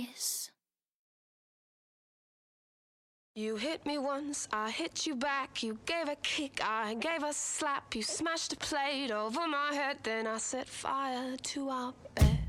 eyes. You hit me once, I hit you back. You gave a kick, I gave a slap. You smashed a plate over my head, then I set fire to our bed.